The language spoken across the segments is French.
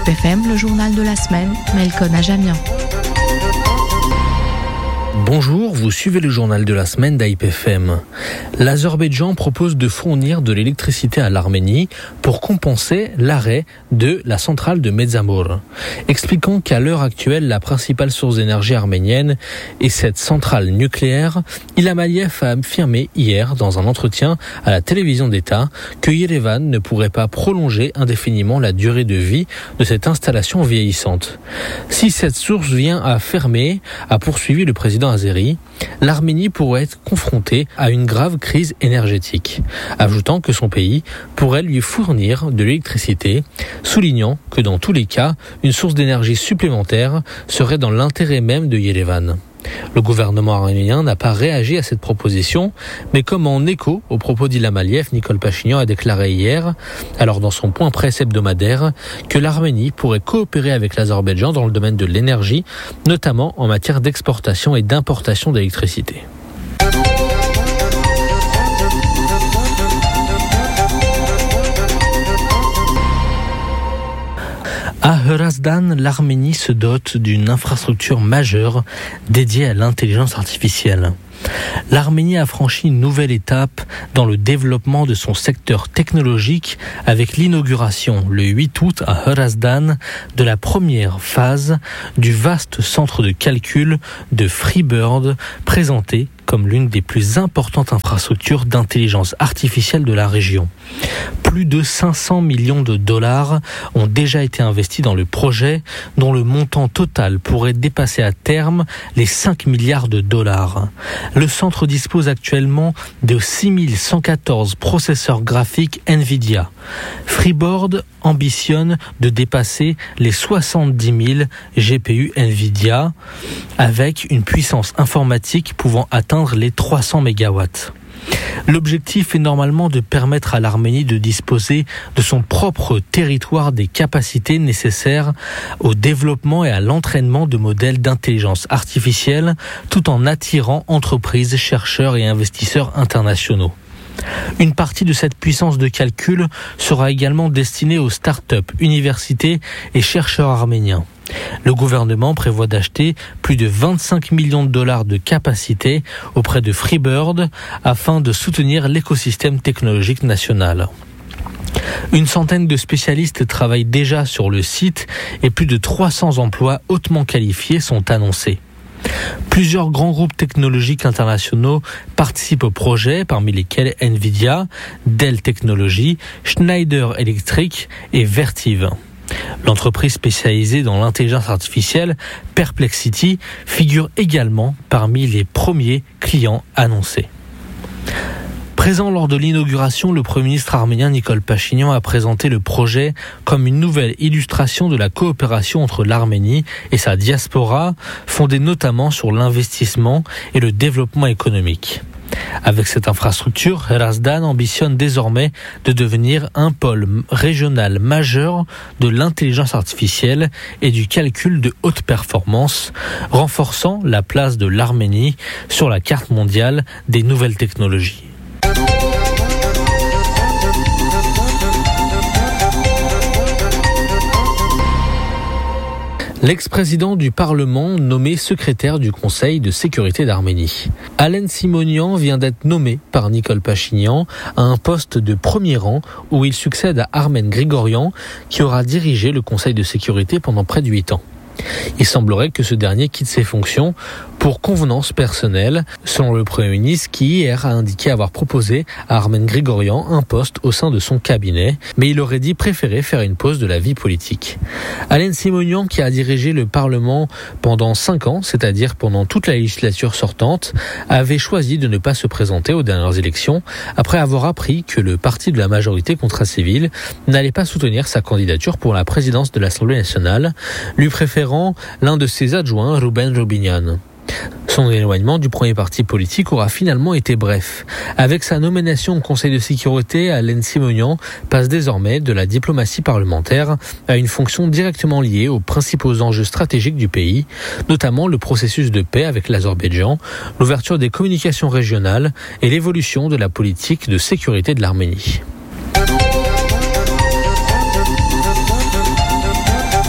AIPFM, le journal de la semaine, Melkon Ajamian. Bonjour, vous suivez le journal de la semaine d'AIPFM. L'Azerbaïdjan propose de fournir de l'électricité à l'Arménie pour compenser l'arrêt de la centrale de Metsamor, expliquant qu'à l'heure actuelle, la principale source d'énergie arménienne est cette centrale nucléaire. Ilham Aliyev a affirmé hier dans un entretien à la télévision d'État que Yerevan ne pourrait pas prolonger indéfiniment la durée de vie de cette installation vieillissante. Si cette source vient à fermer, a poursuivi le président azéri, l'Arménie pourrait être confrontée à une grave crise énergétique, ajoutant que son pays pourrait lui fournir de l'électricité, soulignant que dans tous les cas, une source d'énergie supplémentaire serait dans l'intérêt même de Yerevan. Le gouvernement arménien n'a pas réagi à cette proposition, mais comme en écho aux propos d'Ilham Aliyev, Nicole Pachinian a déclaré hier, alors dans son point presse hebdomadaire, que l'Arménie pourrait coopérer avec l'Azerbaïdjan dans le domaine de l'énergie, notamment en matière d'exportation et d'importation d'électricité. À Hrazdan, l'Arménie se dote d'une infrastructure majeure dédiée à l'intelligence artificielle. L'Arménie a franchi une nouvelle étape dans le développement de son secteur technologique avec l'inauguration le 8 août à Hrazdan de la première phase du vaste centre de calcul de Freebird, présenté comme l'une des plus importantes infrastructures d'intelligence artificielle de la région. Plus de 500 millions de dollars ont déjà été investis dans le projet, dont le montant total pourrait dépasser à terme les 5 milliards de dollars. Le centre dispose actuellement de 6114 processeurs graphiques NVIDIA. Freeboard ambitionne de dépasser les 70 000 GPU NVIDIA avec une puissance informatique pouvant atteindre les 300 MW. L'objectif est normalement de permettre à l'Arménie de disposer de son propre territoire des capacités nécessaires au développement et à l'entraînement de modèles d'intelligence artificielle, tout en attirant entreprises, chercheurs et investisseurs internationaux. Une partie de cette puissance de calcul sera également destinée aux start-up, universités et chercheurs arméniens. Le gouvernement prévoit d'acheter plus de 25 millions de dollars de capacité auprès de Freebird afin de soutenir l'écosystème technologique national. Une centaine de spécialistes travaillent déjà sur le site et plus de 300 emplois hautement qualifiés sont annoncés. Plusieurs grands groupes technologiques internationaux participent au projet, parmi lesquels Nvidia, Dell Technologies, Schneider Electric et Vertiv. L'entreprise spécialisée dans l'intelligence artificielle, Perplexity, figure également parmi les premiers clients annoncés. Présent lors de l'inauguration, le Premier ministre arménien Nicole Pachinian a présenté le projet comme une nouvelle illustration de la coopération entre l'Arménie et sa diaspora, fondée notamment sur l'investissement et le développement économique. Avec cette infrastructure, Hrazdan ambitionne désormais de devenir un pôle régional majeur de l'intelligence artificielle et du calcul de haute performance, renforçant la place de l'Arménie sur la carte mondiale des nouvelles technologies. L'ex-président du Parlement nommé secrétaire du Conseil de sécurité d'Arménie. Alen Simonian vient d'être nommé par Nicole Pachinian à un poste de premier rang où il succède à Armen Grigorian qui aura dirigé le Conseil de sécurité pendant près de 8 ans. Il semblerait que ce dernier quitte ses fonctions pour convenance personnelle, selon le Premier ministre qui hier a indiqué avoir proposé à Armen Grigorian un poste au sein de son cabinet, mais il aurait dit préférer faire une pause de la vie politique. Alen Simonian, qui a dirigé le Parlement pendant 5 ans, c'est-à-dire pendant toute la législature sortante, avait choisi de ne pas se présenter aux dernières élections après avoir appris que le parti de la majorité contre-civile n'allait pas soutenir sa candidature pour la présidence de l'Assemblée nationale, lui préférant l'un de ses adjoints, Ruben Rubinian. Son éloignement du premier parti politique aura finalement été bref. Avec sa nomination au Conseil de sécurité, Alen Simonian passe désormais de la diplomatie parlementaire à une fonction directement liée aux principaux enjeux stratégiques du pays, notamment le processus de paix avec l'Azerbaïdjan, l'ouverture des communications régionales et l'évolution de la politique de sécurité de l'Arménie.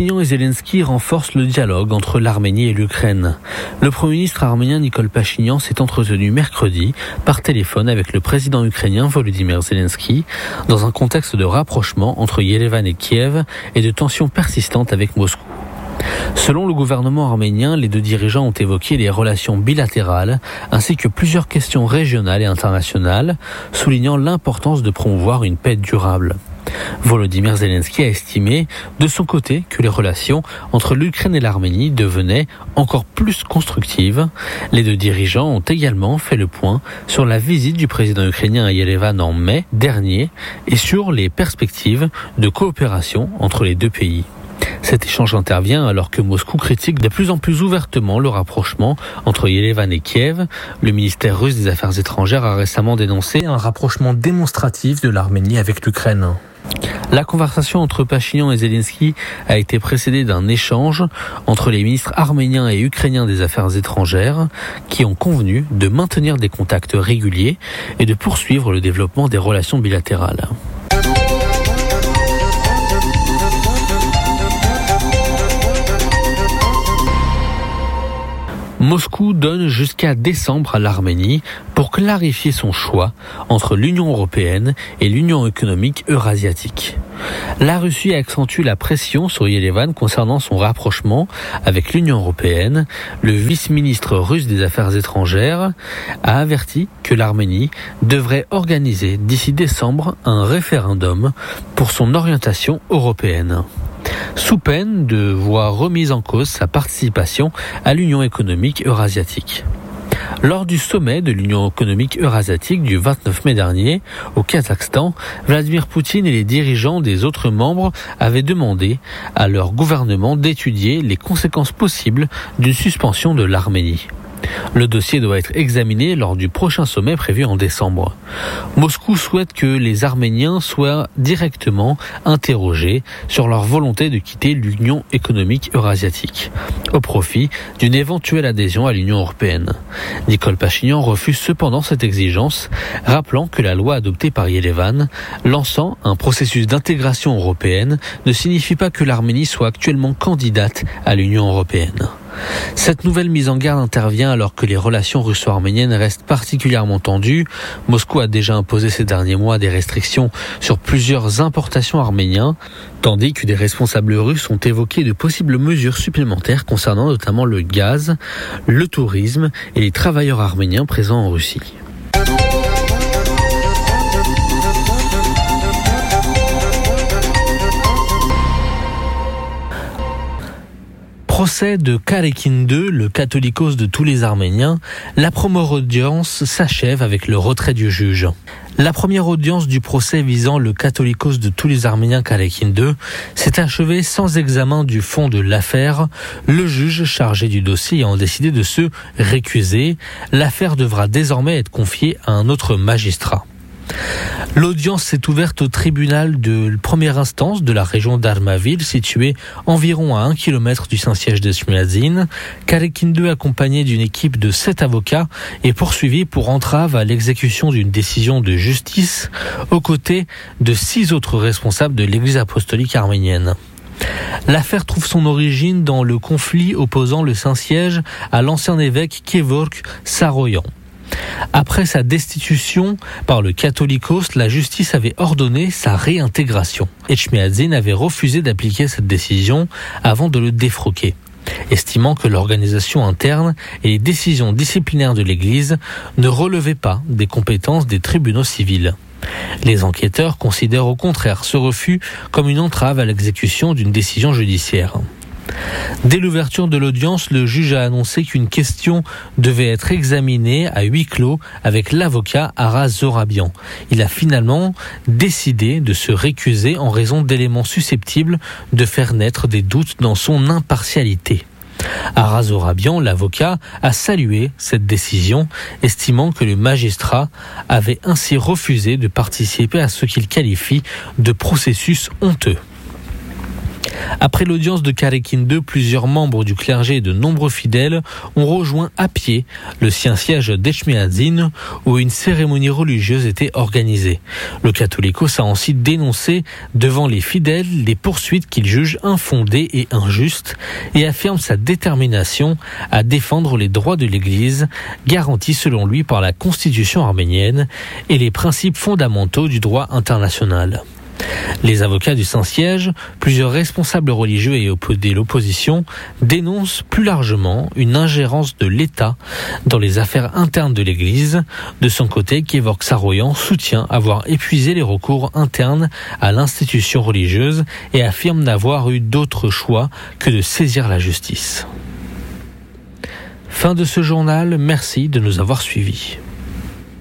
Pachinian et Zelensky renforcent le dialogue entre l'Arménie et l'Ukraine. Le Premier ministre arménien Nikol Pachinian s'est entretenu mercredi par téléphone avec le président ukrainien Volodymyr Zelensky dans un contexte de rapprochement entre Yerevan et Kiev et de tensions persistantes avec Moscou. Selon le gouvernement arménien, les deux dirigeants ont évoqué les relations bilatérales ainsi que plusieurs questions régionales et internationales, soulignant l'importance de promouvoir une paix durable. Volodymyr Zelensky a estimé de son côté que les relations entre l'Ukraine et l'Arménie devenaient encore plus constructives. Les deux dirigeants ont également fait le point sur la visite du président ukrainien à Yerevan en mai dernier et sur les perspectives de coopération entre les deux pays. Cet échange intervient alors que Moscou critique de plus en plus ouvertement le rapprochement entre Yerevan et Kiev. Le ministère russe des Affaires étrangères a récemment dénoncé un rapprochement démonstratif de l'Arménie avec l'Ukraine. La conversation entre Pachinian et Zelensky a été précédée d'un échange entre les ministres arméniens et ukrainiens des Affaires étrangères qui ont convenu de maintenir des contacts réguliers et de poursuivre le développement des relations bilatérales. Moscou donne jusqu'à décembre à l'Arménie pour clarifier son choix entre l'Union européenne et l'Union économique eurasiatique. La Russie accentue la pression sur Yerevan concernant son rapprochement avec l'Union européenne. Le vice-ministre russe des Affaires étrangères a averti que l'Arménie devrait organiser d'ici décembre un référendum pour son orientation européenne, sous peine de voir remise en cause sa participation à l'Union économique eurasiatique. Lors du sommet de l'Union économique eurasiatique du 29 mai dernier au Kazakhstan, Vladimir Poutine et les dirigeants des autres membres avaient demandé à leur gouvernement d'étudier les conséquences possibles d'une suspension de l'Arménie. Le dossier doit être examiné lors du prochain sommet prévu en décembre. Moscou souhaite que les Arméniens soient directement interrogés sur leur volonté de quitter l'Union économique eurasiatique, au profit d'une éventuelle adhésion à l'Union européenne. Nikol Pachinian refuse cependant cette exigence, rappelant que la loi adoptée par Yerevan, lançant un processus d'intégration européenne, ne signifie pas que l'Arménie soit actuellement candidate à l'Union européenne. Cette nouvelle mise en garde intervient alors que les relations russo-arméniennes restent particulièrement tendues. Moscou a déjà imposé ces derniers mois des restrictions sur plusieurs importations arméniennes, tandis que des responsables russes ont évoqué de possibles mesures supplémentaires concernant notamment le gaz, le tourisme et les travailleurs arméniens présents en Russie. Procès de Karekin II, le catholicos de tous les Arméniens, la première audience s'achève avec le retrait du juge. La première audience du procès visant le catholicos de tous les Arméniens Karekin II s'est achevée sans examen du fond de l'affaire, le juge chargé du dossier ayant décidé de se récuser. L'affaire devra désormais être confiée à un autre magistrat. L'audience s'est ouverte au tribunal de première instance de la région d'Armavir, situé environ à 1 km du Saint-Siège d'Etchmiadzin. Karekin II, accompagné d'une équipe de 7 avocats, est poursuivi pour entrave à l'exécution d'une décision de justice, aux côtés de 6 autres responsables de l'Église apostolique arménienne. L'affaire trouve son origine dans le conflit opposant le Saint-Siège à l'ancien évêque Kevork Saroyan. Après sa destitution par le catholicos, la justice avait ordonné sa réintégration. Etchmiadzin avait refusé d'appliquer cette décision avant de le défroquer, estimant que l'organisation interne et les décisions disciplinaires de l'Église ne relevaient pas des compétences des tribunaux civils. Les enquêteurs considèrent au contraire ce refus comme une entrave à l'exécution d'une décision judiciaire. Dès l'ouverture de l'audience, le juge a annoncé qu'une question devait être examinée à huis clos avec l'avocat Aras Zorabian. Il a finalement décidé de se récuser en raison d'éléments susceptibles de faire naître des doutes dans son impartialité. Aras Zorabian, l'avocat, a salué cette décision, estimant que le magistrat avait ainsi refusé de participer à ce qu'il qualifie de processus honteux. Après l'audience de Karekin II, plusieurs membres du clergé et de nombreux fidèles ont rejoint à pied le siège d'Echmiadzin où une cérémonie religieuse était organisée. Le Catholicos a ensuite dénoncé devant les fidèles les poursuites qu'il juge infondées et injustes et affirme sa détermination à défendre les droits de l'Église, garantis selon lui par la Constitution arménienne et les principes fondamentaux du droit international. Les avocats du Saint-Siège, plusieurs responsables religieux et l'opposition dénoncent plus largement une ingérence de l'État dans les affaires internes de l'Église. De son côté, Kevork Saroyan soutient avoir épuisé les recours internes à l'institution religieuse et affirme n'avoir eu d'autre choix que de saisir la justice. Fin de ce journal, merci de nous avoir suivis.